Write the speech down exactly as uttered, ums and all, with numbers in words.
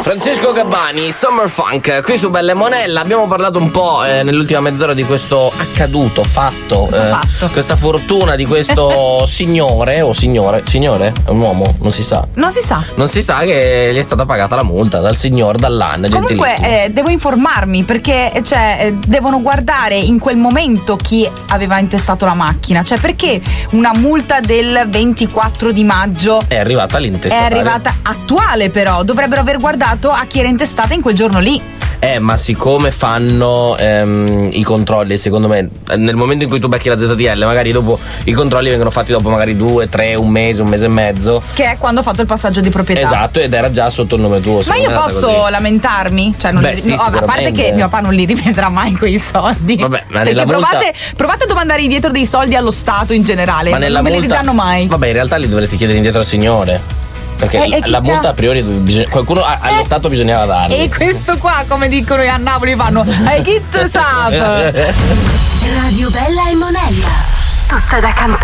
Francesco Gabbani, Summer Funk, qui su Bella e Monella. Abbiamo parlato un po' eh, nell'ultima mezz'ora di questo accaduto, fatto, eh, fatto. questa fortuna di questo signore o signore, signore? È un uomo? Non si sa. Non si sa. Non si sa che gli è stata pagata la multa dal signor Dallan, gentilissimo. Comunque eh, devo informarmi perché cioè, eh, devono guardare in quel momento chi aveva intestato la macchina. Cioè perché una multa del ventiquattro di maggio è arrivata l'intestatario. È arrivata attuale, però dovrebbero aver guardato a chi era intestata in quel giorno lì. Eh, ma siccome fanno ehm, i controlli, secondo me, nel momento in cui tu becchi la Z T L, magari dopo i controlli vengono fatti dopo magari due, tre, un mese, un mese e mezzo. Che è quando ho fatto il passaggio di proprietà. Esatto, ed era già sotto il nome tuo. Ma io posso così. lamentarmi? Cioè, non Beh, li, sì, no, a parte che mio papà non li rivedrà mai quei soldi. Vabbè, ma perché nella provate, multa... provate a domandare indietro dei soldi allo Stato in generale. Ma nella non me multa... li danno mai. Vabbè, in realtà li dovresti chiedere indietro al signore. Perché E- e la chi multa ca- a priori bisogna- qualcuno a- allo Eh, Stato bisognava darli. E questo qua, come dicono a Napoli, fanno I get up. Radio Bella e Monella. Tutta da cantare.